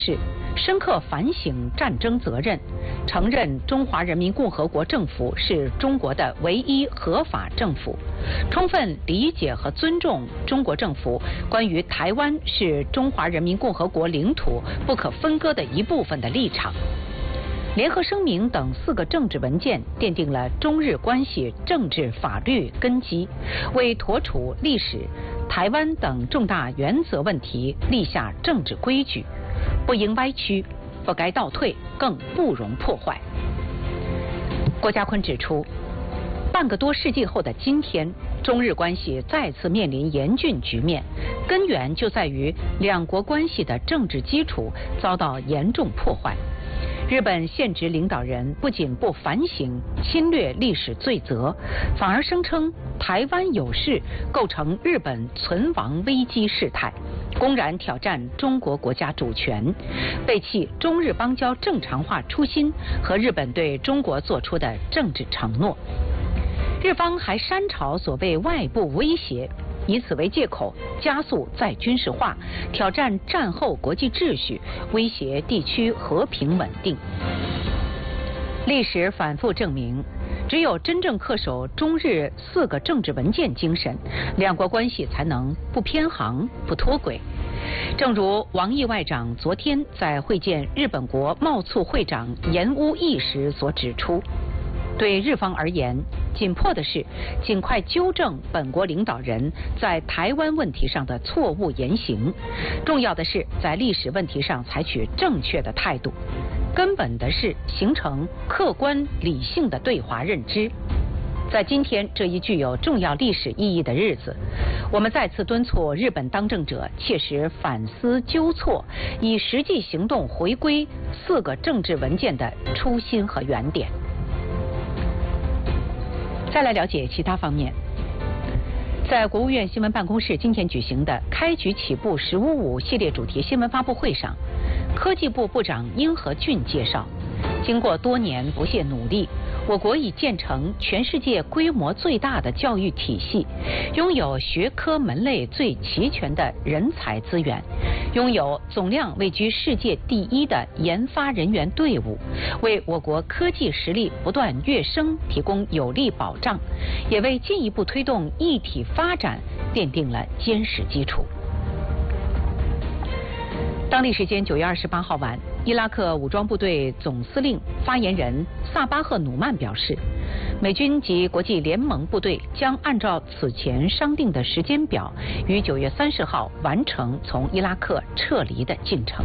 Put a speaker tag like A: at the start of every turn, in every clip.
A: 是深刻反省战争责任，承认中华人民共和国政府是中国的唯一合法政府，充分理解和尊重中国政府关于台湾是中华人民共和国领土不可分割的一部分的立场。联合声明等4个政治文件奠定了中日关系政治法律根基，为妥处历史、台湾等重大原则问题立下政治规矩，不应歪曲，不该倒退，更不容破坏。郭家坤指出，半个多世纪后的今天，中日关系再次面临严峻局面，根源就在于两国关系的政治基础遭到严重破坏。日本现职领导人不仅不反省侵略历史罪责，反而声称台湾有事构成日本存亡危机事态，公然挑战中国国家主权，背弃中日邦交正常化初心和日本对中国做出的政治承诺。日方还煽炒所谓外部威胁，以此为借口加速再军事化，挑战战后国际秩序，威胁地区和平稳定。历史反复证明，只有真正恪守中日4个政治文件精神，两国关系才能不偏航、不脱轨。正如王毅外长昨天在会见日本国贸促会长岩屋义时所指出，对日方而言，紧迫的是尽快纠正本国领导人在台湾问题上的错误言行，重要的是在历史问题上采取正确的态度，根本的是形成客观理性的对华认知。在今天这一具有重要历史意义的日子，我们再次敦促日本当政者切实反思纠错，以实际行动回归4个政治文件的初心和原点。再来了解其他方面，在国务院新闻办公室今天举行的开局起步“15+5”系列主题新闻发布会上，科技部部长殷和俊介绍，经过多年不懈努力，我国已建成全世界规模最大的教育体系，拥有学科门类最齐全的人才资源，拥有总量位居世界第1的研发人员队伍，为我国科技实力不断跃升提供有力保障，也为进一步推动一体发展奠定了坚实基础。当地时间9月28号晚，伊拉克武装部队总司令发言人萨巴赫努曼表示，美军及国际联盟部队将按照此前商定的时间表，于9月30号完成从伊拉克撤离的进程。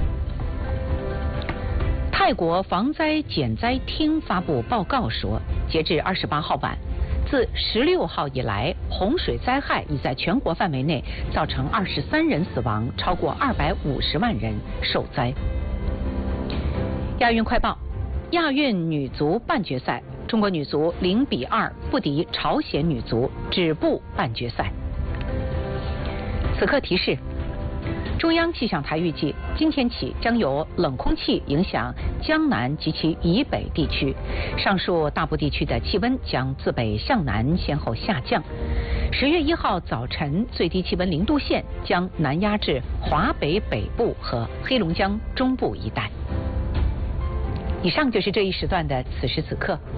A: 泰国防灾减灾厅发布报告说，截至28号晚，自16号以来，洪水灾害已在全国范围内造成23人死亡，超过250万人受灾。亚运快报：亚运女足半决赛，中国女足0-2不敌朝鲜女足，止步半决赛。此刻提示：中央气象台预计，今天起将有冷空气影响江南及其以北地区，上述大部地区的气温将自北向南先后下降。10月1号早晨最低气温0度线将南压至华北北部和黑龙江中部一带。以上就是这一时段的此时此刻。